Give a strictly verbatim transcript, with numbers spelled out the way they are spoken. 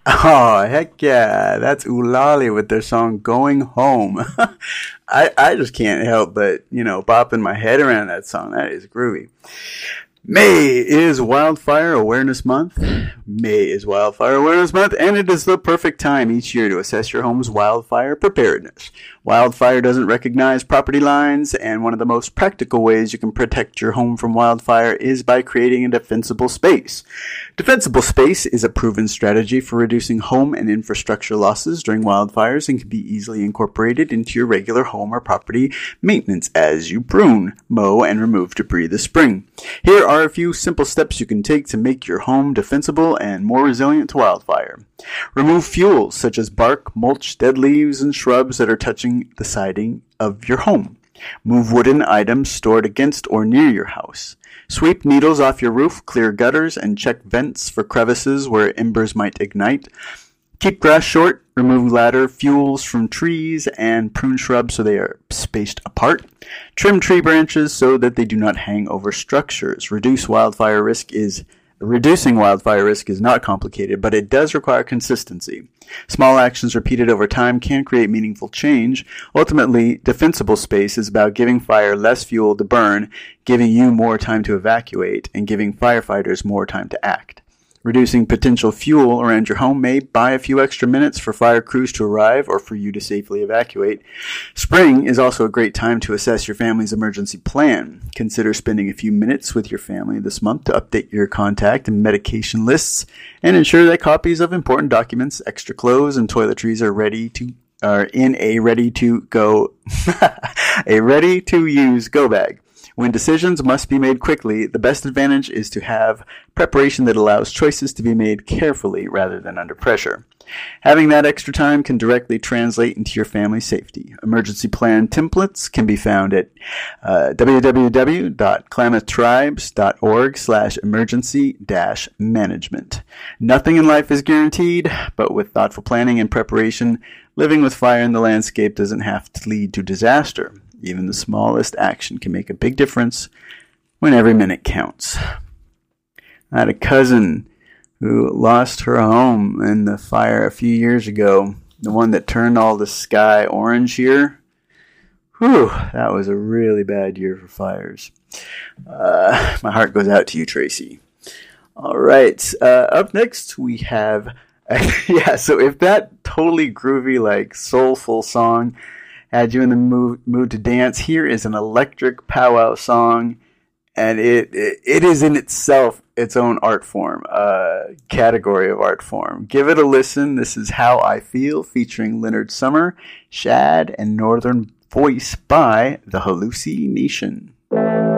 Oh, heck yeah. That's Ulali with their song Going Home. I, I just can't help but, you know, bopping my head around that song. That is groovy. May is Wildfire Awareness Month. May is Wildfire Awareness Month, and it is the perfect time each year to assess your home's wildfire preparedness. Wildfire doesn't recognize property lines, and one of the most practical ways you can protect your home from wildfire is by creating a defensible space. Defensible space is a proven strategy for reducing home and infrastructure losses during wildfires and can be easily incorporated into your regular home or property maintenance as you prune, mow, and remove debris this spring. Here are a few simple steps you can take to make your home defensible and more resilient to wildfire. Remove fuels such as bark, mulch, dead leaves, and shrubs that are touching the siding of your home. Move wooden items stored against or near your house. Sweep needles off your roof, clear gutters, and check vents for crevices where embers might ignite. Keep grass short, remove ladder fuels from trees, and prune shrubs so they are spaced apart. Trim tree branches so that they do not hang over structures. Reduce wildfire risk is Reducing wildfire risk is not complicated, but it does require consistency. Small actions repeated over time can create meaningful change. Ultimately, defensible space is about giving fire less fuel to burn, giving you more time to evacuate, and giving firefighters more time to act. Reducing potential fuel around your home may buy a few extra minutes for fire crews to arrive or for you to safely evacuate. Spring is also a great time to assess your family's emergency plan. Consider spending a few minutes with your family this month to update your contact and medication lists and ensure that copies of important documents, extra clothes, and toiletries are ready to are in a ready to go a ready to use go bag. When decisions must be made quickly, the best advantage is to have preparation that allows choices to be made carefully rather than under pressure. Having that extra time can directly translate into your family's safety. Emergency plan templates can be found at uh, www.klamathtribes.org slash emergency dash management. Nothing in life is guaranteed, but with thoughtful planning and preparation, living with fire in the landscape doesn't have to lead to disaster. Even the smallest action can make a big difference when every minute counts. I had a cousin who lost her home in the fire a few years ago. The one that turned all the sky orange here. Whew, that was a really bad year for fires. Uh, my heart goes out to you, Tracy. All right. Uh, up next, we have... yeah, so if that totally groovy, like, soulful song had you in the mood, mood to dance, here is an electric powwow song, and it, it it is in itself its own art form, uh, category of art form. Give it a listen. This is How I Feel, featuring Leonard Summer, Shad, and Northern Voice by the Hallucination.